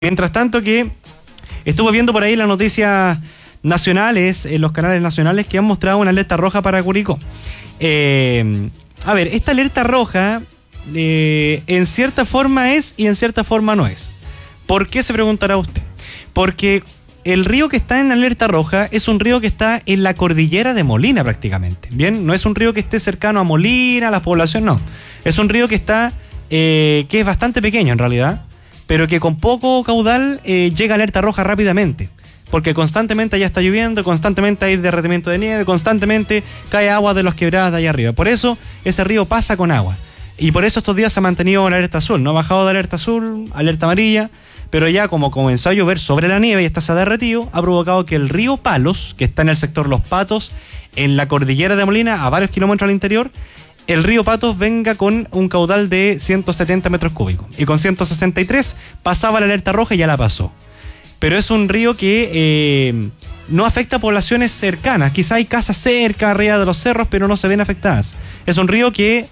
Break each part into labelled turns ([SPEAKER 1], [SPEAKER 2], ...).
[SPEAKER 1] Mientras tanto que estuve viendo por ahí las noticias nacionales, en los canales nacionales, que han mostrado una alerta roja para Curicó. A ver, esta alerta roja en cierta forma es y en cierta forma no es. ¿Por qué, se preguntará usted? Porque el río que está en alerta roja es un río que está en la cordillera de Molina prácticamente. Bien, no es un río que esté cercano a Molina, a la población, no. Es un río que está, que es bastante pequeño en realidad, pero que con poco caudal llega a alerta roja rápidamente, porque constantemente allá está lloviendo, constantemente hay derretimiento de nieve, constantemente cae agua de los quebradas de allá arriba. Por eso ese río pasa con agua, y por eso estos días se ha mantenido en alerta azul. No ha bajado de alerta azul, alerta amarilla, pero ya como comenzó a llover sobre la nieve y esta se ha derretido, ha provocado que el río Palos, que está en el sector Los Patos, en la cordillera de Molina, a varios kilómetros al interior, el río Patos venga con un caudal de 170 metros cúbicos. Y con 163 pasaba la alerta roja y ya la pasó. Pero es un río que no afecta a poblaciones cercanas. Quizá hay casas cerca, arriba de los cerros, pero no se ven afectadas. Es un río que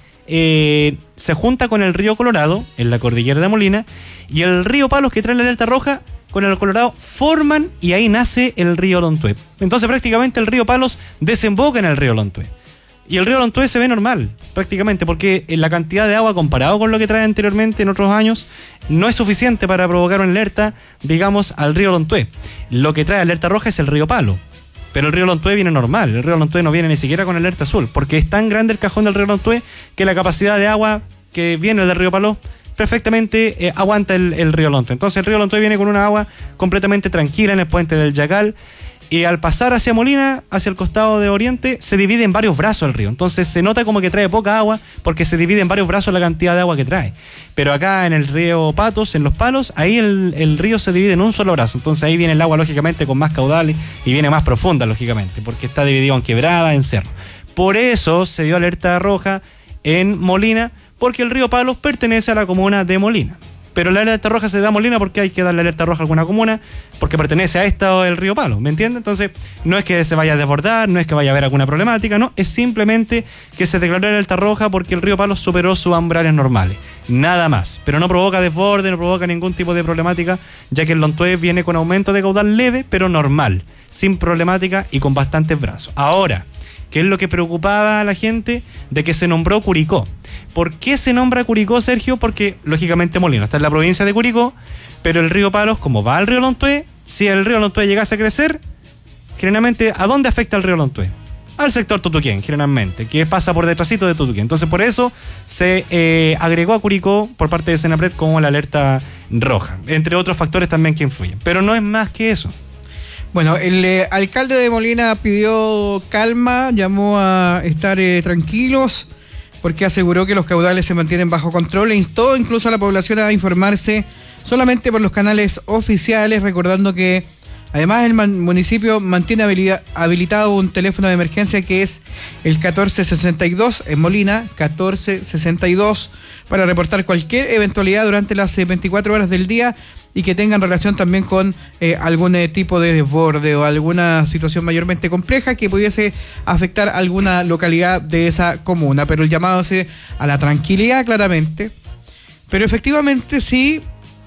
[SPEAKER 1] se junta con el río Colorado, en la cordillera de Molina, y el río Palos, que trae la alerta roja, con el Colorado forman, y ahí nace el río Lontué. Entonces prácticamente el río Palos desemboca en el río Lontué. Y el río Lontué se ve normal, prácticamente, porque la cantidad de agua comparado con lo que trae anteriormente en otros años no es suficiente para provocar una alerta, digamos, al río Lontué. Lo que trae alerta roja es el río Palo, pero el río Lontué viene normal. El río Lontué no viene ni siquiera con alerta azul, porque es tan grande el cajón del río Lontué que la capacidad de agua que viene del río Palo perfectamente aguanta el río Lontué. Entonces el río Lontué viene con una agua completamente tranquila en el puente del Yacal. Y al pasar hacia Molina, hacia el costado de Oriente, se divide en varios brazos el río. Entonces se nota como que trae poca agua, porque se divide en varios brazos la cantidad de agua que trae. Pero acá en el río Patos, en Los Palos, ahí el río se divide en un solo brazo. Entonces ahí viene el agua, lógicamente, con más caudal y viene más profunda, lógicamente, porque está dividido en quebrada, en cerro. Por eso se dio alerta roja en Molina, porque el río Palos pertenece a la comuna de Molina. Pero la alerta roja se da a Molina porque hay que darle alerta roja a alguna comuna, porque pertenece a esta el río Palo, ¿me entiende? Entonces, no es que se vaya a desbordar, no es que vaya a haber alguna problemática, no, es simplemente que se declaró alerta roja porque el río Palo superó sus umbrales normales, nada más. Pero no provoca desborde, no provoca ningún tipo de problemática, ya que el Lontué viene con aumento de caudal leve, pero normal, sin problemática y con bastantes brazos. Ahora, ¿qué es lo que preocupaba a la gente? De que se nombró Curicó. ¿Por qué se nombra Curicó, Sergio? Porque, lógicamente, Molina está en la provincia de Curicó, pero el río Palos, como va al río Lontué, si el río Lontué llegase a crecer, generalmente, ¿a dónde afecta el río Lontué? Al sector Tutuquén, generalmente, que pasa por detrásito de Tutuquén. Entonces, por eso se agregó a Curicó por parte de Senapred como la alerta roja, entre otros factores también que influyen. Pero no es más que eso.
[SPEAKER 2] Bueno, el alcalde de Molina pidió calma, llamó a estar tranquilos, porque aseguró que los caudales se mantienen bajo control e instó incluso a la población a informarse solamente por los canales oficiales, recordando que además el municipio mantiene habilitado un teléfono de emergencia que es el 1462 en Molina, 1462, para reportar cualquier eventualidad durante las 24 horas del día y que tengan relación también con algún tipo de desborde o alguna situación mayormente compleja que pudiese afectar alguna localidad de esa comuna. Pero el llamado es a la tranquilidad, claramente. Pero efectivamente sí,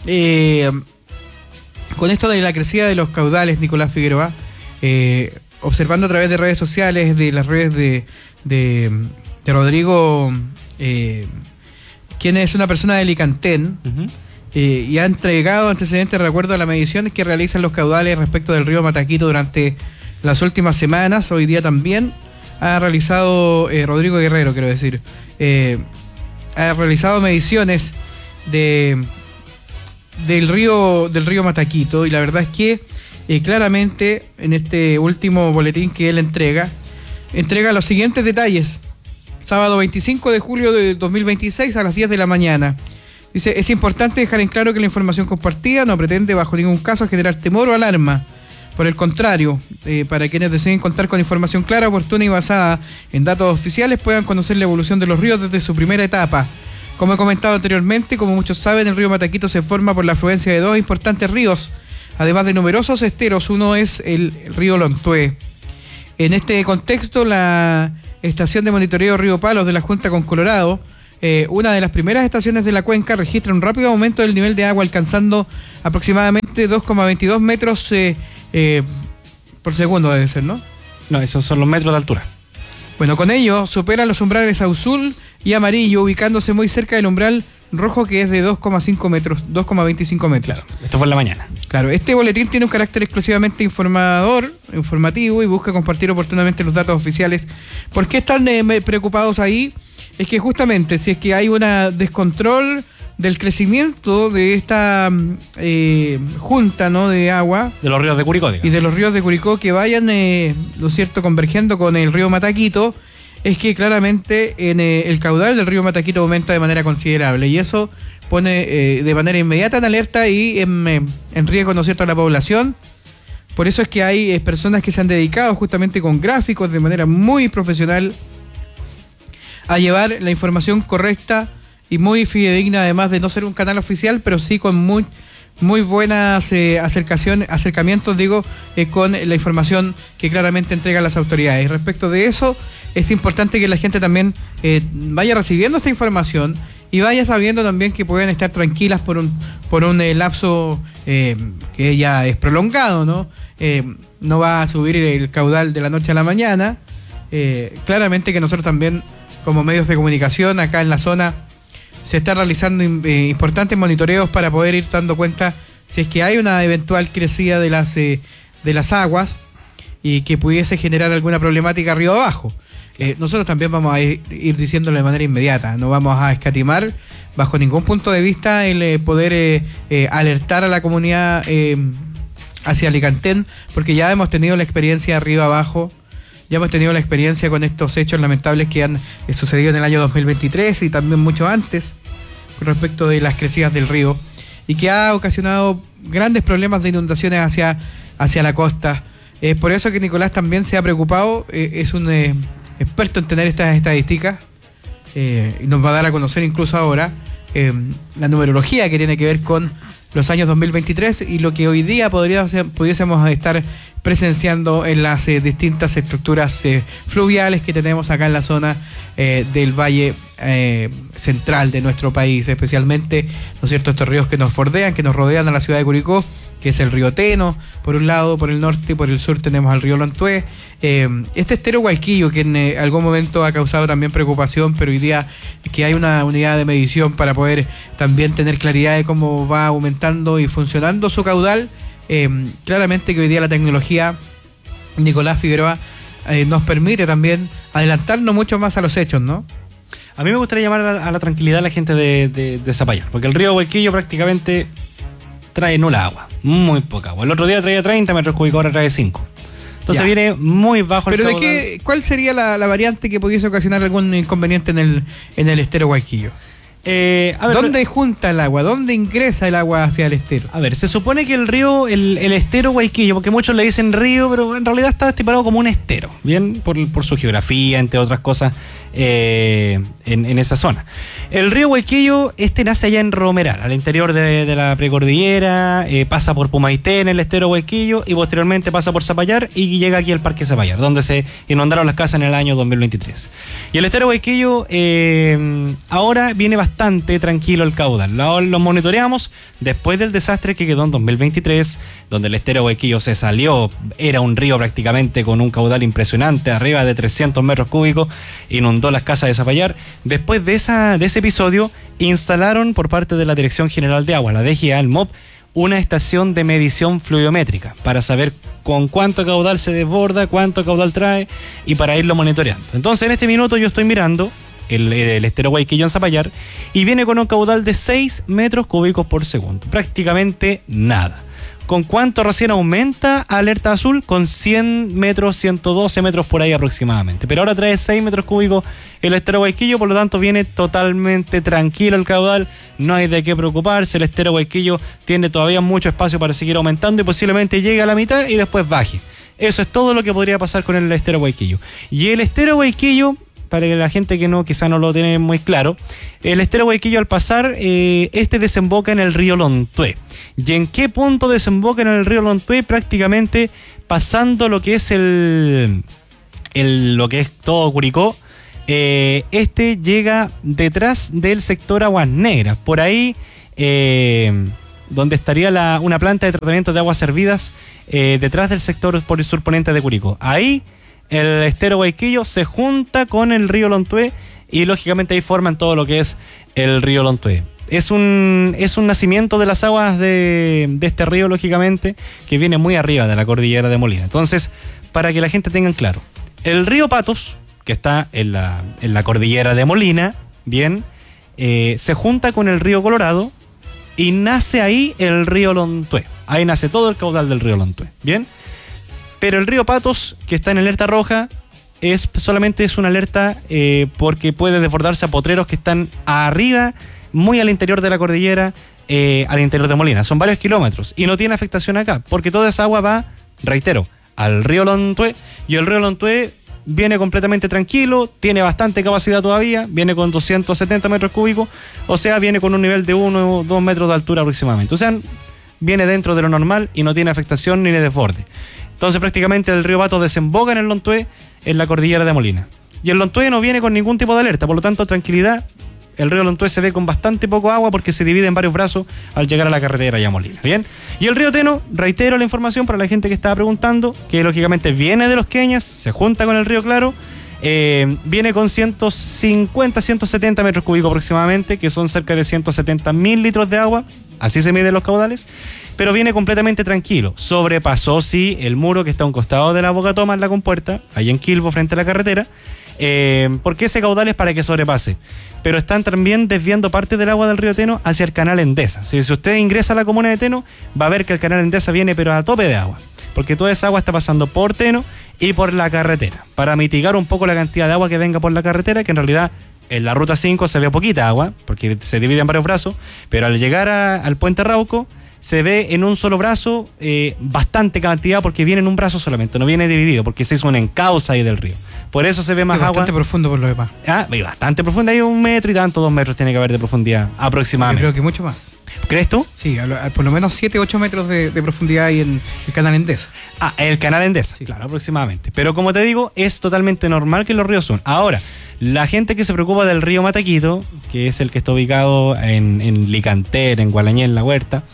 [SPEAKER 2] con esto de la crecida de los caudales, Nicolás Figueroa, observando a través de redes sociales, de las redes de Rodrigo, quien es una persona de Licantén, y ha entregado antecedentes de acuerdo a las mediciones que realizan los caudales respecto del río Mataquito durante las últimas semanas. Hoy día también ha realizado, Rodrigo Guerrero, quiero decir, ha realizado mediciones del río Mataquito, y la verdad es que claramente en este último boletín que él entrega los siguientes detalles. Sábado 25 de julio de 2026 a las 10 de la mañana. Dice, es importante dejar en claro que la información compartida no pretende bajo ningún caso generar temor o alarma. Por el contrario, para quienes deseen contar con información clara, oportuna y basada en datos oficiales, puedan conocer la evolución de los ríos desde su primera etapa. Como he comentado anteriormente, como muchos saben, el río Mataquito se forma por la afluencia de dos importantes ríos, además de numerosos esteros. Uno es el río Lontué. En este contexto, la estación de monitoreo Río Palos de la Junta con Colorado una de las primeras estaciones de la cuenca registra un rápido aumento del nivel de agua, alcanzando aproximadamente 2,22 metros por segundo, debe ser, ¿no?
[SPEAKER 1] No, esos son los metros de altura.
[SPEAKER 2] Bueno, con ello supera los umbrales azul y amarillo, ubicándose muy cerca del umbral rojo, que es de 2,5 metros, 2,25 metros.
[SPEAKER 1] Claro, esto fue en la mañana.
[SPEAKER 2] Claro, este boletín tiene un carácter exclusivamente informativo y busca compartir oportunamente los datos oficiales. ¿Por qué están preocupados ahí? Es que justamente si es que hay un descontrol del crecimiento de esta junta, ¿no?, de agua.
[SPEAKER 1] De los ríos de Curicó, digamos.
[SPEAKER 2] Y de los ríos de Curicó que vayan, ¿no es cierto?, convergiendo con el río Mataquito, es que claramente el caudal del río Mataquito aumenta de manera considerable, y eso pone de manera inmediata en alerta y en riesgo, ¿no es cierto?, a la población. Por eso es que hay personas que se han dedicado justamente con gráficos de manera muy profesional a llevar la información correcta y muy fidedigna, además de no ser un canal oficial, pero sí con muy buenas acercamientos, con la información que claramente entregan las autoridades. Respecto de eso, es importante que la gente también vaya recibiendo esta información y vaya sabiendo también que pueden estar tranquilas por un lapso que ya es prolongado, ¿no? No va a subir el caudal de la noche a la mañana. Claramente que nosotros también, como medios de comunicación acá en la zona, se está realizando importantes monitoreos para poder ir dando cuenta si es que hay una eventual crecida de las aguas y que pudiese generar alguna problemática río abajo. Nosotros también vamos a ir diciéndolo de manera inmediata, no vamos a escatimar bajo ningún punto de vista el poder alertar a la comunidad hacia Alicantén, porque ya hemos tenido la experiencia río abajo. Ya hemos tenido la experiencia con estos hechos lamentables que han sucedido en el año 2023 y también mucho antes con respecto de las crecidas del río, y que ha ocasionado grandes problemas de inundaciones hacia la costa. Por eso que Nicolás también se ha preocupado, es un experto en tener estas estadísticas, y nos va a dar a conocer incluso ahora la numerología que tiene que ver con los años 2023 y lo que hoy día pudiésemos estar presenciando en las distintas estructuras fluviales que tenemos acá en la zona del valle central de nuestro país, especialmente, ¿no es cierto?, estos ríos que nos bordean, que nos rodean a la ciudad de Curicó, que es el río Teno, por un lado, por el norte y por el sur tenemos al río Lontué, este estero Guayquillo, que en algún momento ha causado también preocupación, pero hoy día que hay una unidad de medición para poder también tener claridad de cómo va aumentando y funcionando su caudal. Claramente que hoy día la tecnología, Nicolás Figueroa, nos permite también adelantarnos mucho más a los hechos, ¿no?
[SPEAKER 1] A mí me gustaría llamar a la tranquilidad a la gente de Zapallar, porque el río Huequillo prácticamente trae nula agua, muy poca agua. El otro día traía 30 metros cúbicos, ahora trae 5. Entonces ya viene muy bajo el caudal.
[SPEAKER 2] Pero ¿cuál sería la variante que pudiese ocasionar algún inconveniente en el estero Huequillo? ¿Dónde junta el agua? ¿Dónde ingresa el agua hacia el estero?
[SPEAKER 1] A ver, se supone que el río, el estero Guayquillo, porque muchos le dicen río, pero en realidad está estipulado como un estero, bien, por su geografía, entre otras cosas, en esa zona. El río Guayquillo, nace allá en Romeral, al interior de la precordillera, pasa por Pumaitén, el estero Guayquillo, y posteriormente pasa por Zapallar y llega aquí al Parque Zapallar, donde se inundaron las casas en el año 2023. Y el estero Guayquillo ahora viene bastante tranquilo el caudal. Lo monitoreamos después del desastre que quedó en 2023, donde el estero Guayquillo se salió, era un río prácticamente con un caudal impresionante, arriba de 300 metros cúbicos, inundó las casas de Zapallar. Después de ese episodio, instalaron por parte de la Dirección General de Agua, la DGA, el MOP, una estación de medición fluviométrica para saber con cuánto caudal se desborda, cuánto caudal trae y para irlo monitoreando. Entonces, en este minuto yo estoy mirando el estero Guayquillo en Zapallar y viene con un caudal de 6 metros cúbicos por segundo, prácticamente nada. ¿Con cuánto recién aumenta alerta azul? Con 100 metros, 112 metros por ahí aproximadamente. Pero ahora trae 6 metros cúbicos el estero Guayquillo, por lo tanto viene totalmente tranquilo el caudal, no hay de qué preocuparse. El estero Guayquillo tiene todavía mucho espacio para seguir aumentando y posiblemente llegue a la mitad y después baje. Eso es todo lo que podría pasar con el estero Guayquillo. Y el estero Guayquillo, para la gente que quizá no lo tiene muy claro, el estero Guayquillo al pasar, desemboca en el río Lontué. ¿Y en qué punto desemboca en el río Lontué? Prácticamente pasando lo que es lo que es todo Curicó, Este llega detrás del sector Aguas Negras, por ahí donde estaría una planta de tratamiento de aguas servidas, detrás del sector por el surponiente de Curicó. Ahí el estero Guayquillo se junta con el río Lontué y lógicamente ahí forman todo lo que es el río Lontué. Es un nacimiento de las aguas de este río, lógicamente, que viene muy arriba de la cordillera de Molina. Entonces, para que la gente tenga claro, el río Patos, que está en la cordillera de Molina, bien, se junta con el río Colorado y nace ahí el río Lontué. Ahí nace todo el caudal del río Lontué, bien. Pero el río Patos, que está en alerta roja, solamente es una alerta porque puede desbordarse a potreros que están arriba, muy al interior de la cordillera, al interior de Molina. Son varios kilómetros y no tiene afectación acá, porque toda esa agua va, reitero, al río Lontué, y el río Lontué viene completamente tranquilo, tiene bastante capacidad todavía, viene con 270 metros cúbicos, o sea, viene con un nivel de 1 o 2 metros de altura aproximadamente. O sea, viene dentro de lo normal y no tiene afectación ni de desborde. Entonces prácticamente el río Patos desemboca en el Lontué, en la cordillera de Molina. Y el Lontué no viene con ningún tipo de alerta, por lo tanto, tranquilidad. El río Lontué se ve con bastante poco agua porque se divide en varios brazos al llegar a la carretera ya Molina. Bien. Y el río Teno, reitero la información para la gente que estaba preguntando, que lógicamente viene de Los Queñas, se junta con el río Claro, viene con 150, 170 metros cúbicos aproximadamente, que son cerca de 170.000 litros de agua, así se miden los caudales, pero viene completamente tranquilo. Sobrepasó, sí, el muro que está a un costado de la Boca Toma en la compuerta, ahí en Quilbo, frente a la carretera, porque ese caudal es para que sobrepase. Pero están también desviando parte del agua del río Teno hacia el canal Endesa. Si usted ingresa a la comuna de Teno, va a ver que el canal Endesa viene pero a tope de agua, porque toda esa agua está pasando por Teno y por la carretera, para mitigar un poco la cantidad de agua que venga por la carretera, que en realidad en la ruta 5 se ve poquita agua, porque se divide en varios brazos, pero al llegar al puente Rauco, se ve en un solo brazo bastante cantidad, porque viene en un brazo solamente, no viene dividido, porque se hizo un encauce ahí del río. Por eso se ve más agua.
[SPEAKER 2] Bastante profundo por lo demás.
[SPEAKER 1] Bastante profundo, hay 1 metro y tanto, 2 metros tiene que haber de profundidad aproximadamente.
[SPEAKER 2] Yo creo que mucho más.
[SPEAKER 1] ¿Crees tú?
[SPEAKER 2] Sí, por lo menos 7, 8 metros de profundidad hay en el canal Endesa.
[SPEAKER 1] El canal Endesa, sí, claro, aproximadamente. Pero como te digo, es totalmente normal que los ríos suban. Ahora, la gente que se preocupa del río Mataquito, que es el que está ubicado en Licanter, en Gualañé, en La Huerta,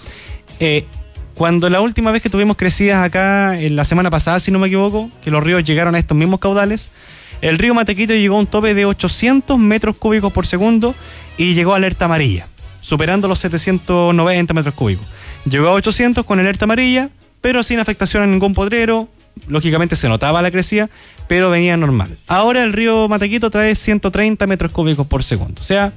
[SPEAKER 1] cuando la última vez que tuvimos crecidas acá, en la semana pasada, si no me equivoco, que los ríos llegaron a estos mismos caudales, el río Mataquito llegó a un tope de 800 metros cúbicos por segundo y llegó a alerta amarilla, superando los 790 metros cúbicos. Llegó a 800 con alerta amarilla, pero sin afectación a ningún potrero. Lógicamente se notaba la crecida, pero venía normal. Ahora el río Mataquito trae 130 metros cúbicos por segundo. O sea,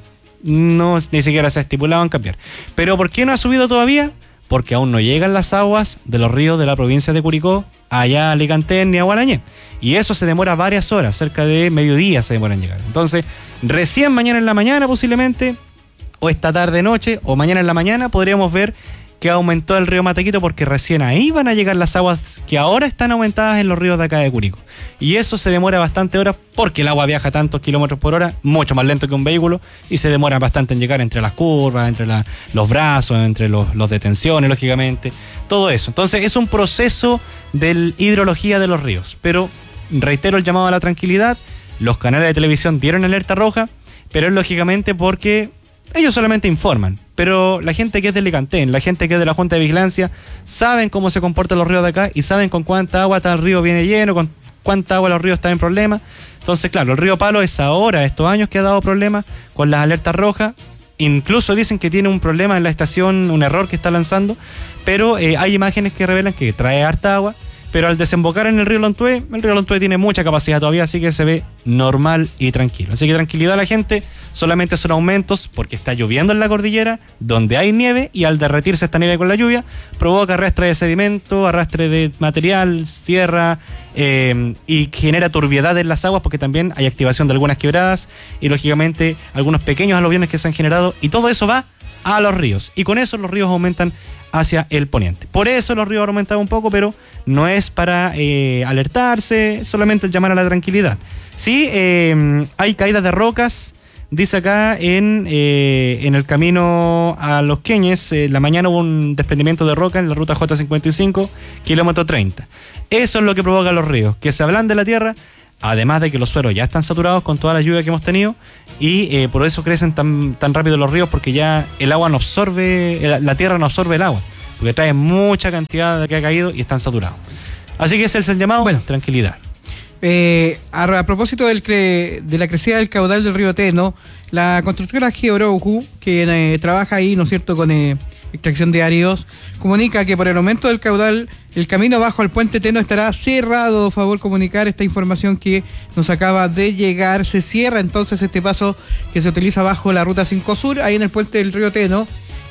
[SPEAKER 1] ni siquiera se ha estipulado en cambiar. ¿Pero por qué no ha subido todavía? Porque aún no llegan las aguas de los ríos de la provincia de Curicó allá a Alicante ni a Gualañé. Y eso se demora varias horas, cerca de mediodía se demora en llegar. Entonces, recién mañana en la mañana posiblemente, o esta tarde noche, o mañana en la mañana, podríamos ver que aumentó el río Mataquito, porque recién ahí van a llegar las aguas que ahora están aumentadas en los ríos de acá de Curicó. Y eso se demora bastante horas porque el agua viaja tantos kilómetros por hora, mucho más lento que un vehículo, y se demora bastante en llegar entre las curvas, entre los brazos, entre los detenciones, lógicamente, todo eso. Entonces es un proceso de hidrología de los ríos. Pero reitero el llamado a la tranquilidad, los canales de televisión dieron alerta roja, pero es lógicamente porque ellos solamente informan, pero la gente que es del Licantén, la gente que es de la Junta de Vigilancia, saben cómo se comportan los ríos de acá y saben con cuánta agua tal río viene lleno, con cuánta agua los ríos están en problemas. Entonces, claro, el río Palo es ahora, estos años, que ha dado problemas con las alertas rojas. Incluso dicen que tiene un problema en la estación, un error que está lanzando, pero hay imágenes que revelan que trae harta agua. Pero al desembocar en el río Lontué tiene mucha capacidad todavía, así que se ve normal y tranquilo. Así que tranquilidad a la gente, solamente son aumentos porque está lloviendo en la cordillera, donde hay nieve, y al derretirse esta nieve con la lluvia, provoca arrastre de sedimento, arrastre de material, tierra, y genera turbiedad en las aguas, porque también hay activación de algunas quebradas, y lógicamente algunos pequeños aluviones que se han generado, y todo eso va a los ríos, y con eso los ríos aumentan hacia el poniente. Por eso los ríos han aumentado un poco, pero no es para alertarse, solamente el llamar a la tranquilidad. Sí, hay caídas de rocas, dice acá en el camino a Los Queñes, la mañana hubo un desprendimiento de roca en la ruta J55, kilómetro 30. Eso es lo que provoca los ríos, que se ablande la tierra además de que los suelos ya están saturados con toda la lluvia que hemos tenido y por eso crecen tan rápido los ríos, porque ya el agua no absorbe, la tierra no absorbe el agua, porque trae mucha cantidad de que ha caído y están saturados. Así que ese es el llamado,
[SPEAKER 2] bueno,
[SPEAKER 1] tranquilidad.
[SPEAKER 2] A propósito de la crecida del caudal del río Teno, la constructora Georohu, que trabaja ahí, ¿no es cierto?, con extracción de áridos, comunica que por el aumento del caudal, el camino bajo al puente Teno estará cerrado. Por favor, comunicar esta información que nos acaba de llegar. Se cierra entonces este paso que se utiliza bajo la ruta 5 Sur, ahí en el puente del río Teno,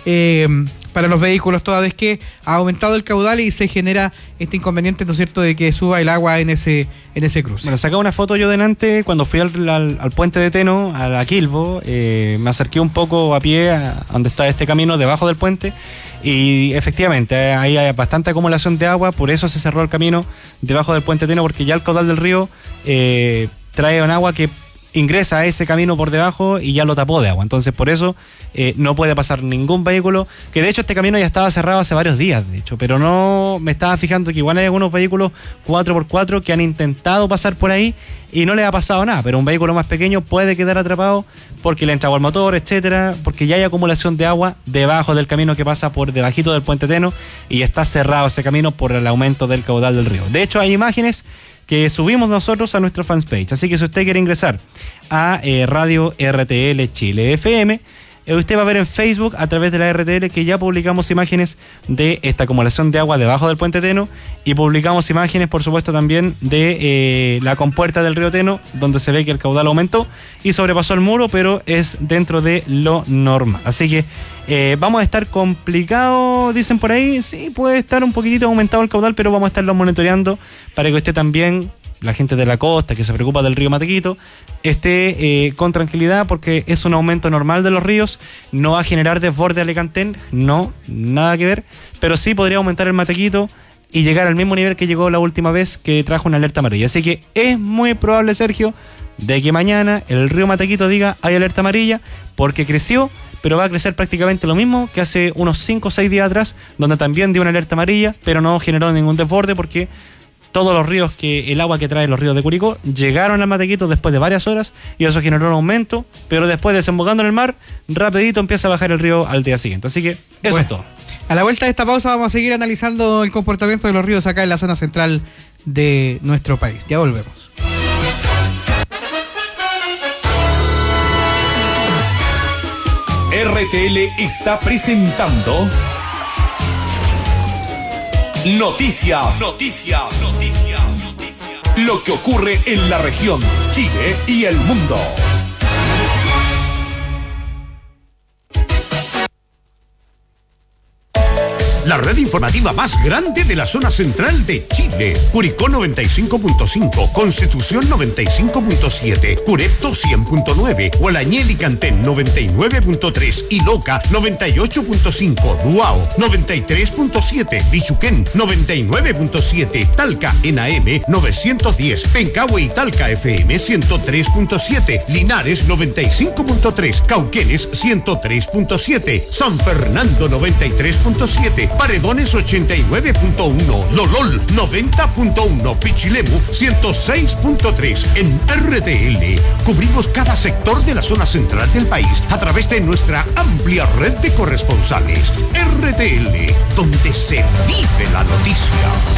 [SPEAKER 2] para los vehículos, toda vez que ha aumentado el caudal y se genera este inconveniente, ¿no es cierto?, de que suba el agua en ese cruce.
[SPEAKER 1] Bueno, sacaba una foto yo delante cuando fui al puente de Teno, a la Quilbo, me acerqué un poco a pie a donde está este camino debajo del puente y efectivamente ahí hay bastante acumulación de agua, por eso se cerró el camino debajo del puente de Teno, porque ya el caudal del río trae un agua que ingresa a ese camino por debajo y ya lo tapó de agua. Entonces por eso no puede pasar ningún vehículo, que de hecho este camino ya estaba cerrado hace varios días, de hecho, pero no me estaba fijando que igual hay algunos vehículos 4x4 que han intentado pasar por ahí y no les ha pasado nada, pero un vehículo más pequeño puede quedar atrapado porque le entraba el motor, etcétera, porque ya hay acumulación de agua debajo del camino que pasa por debajito del puente Teno y está cerrado ese camino por el aumento del caudal del río. De hecho hay imágenes que subimos nosotros a nuestro fanpage, así que si usted quiere ingresar a Radio RTL Chile FM, usted va a ver en Facebook a través de la RTL que ya publicamos imágenes de esta acumulación de agua debajo del puente Teno y publicamos imágenes, por supuesto, también de la compuerta del río Teno, donde se ve que el caudal aumentó y sobrepasó el muro, pero es dentro de lo normal. Así que vamos a estar complicado, dicen por ahí, sí, puede estar un poquitito aumentado el caudal, pero vamos a estarlo monitoreando para que usted también, la gente de la costa que se preocupa del río Matequito, esté con tranquilidad, porque es un aumento normal de los ríos, no va a generar desborde Alicantén, no, nada que ver, pero sí podría aumentar el Matequito y llegar al mismo nivel que llegó la última vez que trajo una alerta amarilla. Así que es muy probable, Sergio, de que mañana el río Matequito diga hay alerta amarilla, porque creció, pero va a crecer prácticamente lo mismo que hace unos 5 o 6 días atrás, donde también dio una alerta amarilla, pero no generó ningún desborde porque todos los ríos, el agua que traen los ríos de Curicó, llegaron al Matequito después de varias horas y eso generó un aumento, pero después desembocando en el mar, rapidito empieza a bajar el río al día siguiente. Así que eso es todo.
[SPEAKER 2] A la vuelta de esta pausa vamos a seguir analizando el comportamiento de los ríos acá en la zona central de nuestro país. Ya volvemos.
[SPEAKER 3] RTL está presentando Noticias. Lo que ocurre en la región, Chile y el mundo. La red informativa más grande de la zona central de Chile. Curicó 95.5, Constitución 95.7, Curepto 100.9, Hualañel y Cantén 99.3 y Loca 98.5, Duao 93.7, Bichuquén 99.7, Talca en AM 910, Pencahue y Talca FM 103.7, Linares 95.3, Cauquenes 103.7, San Fernando 93.7, Paredones 89.1, Lolol 90.1, Pichilemu 106.3. En RTL cubrimos cada sector de la zona central del país a través de nuestra amplia red de corresponsales. RTL, donde se vive la noticia.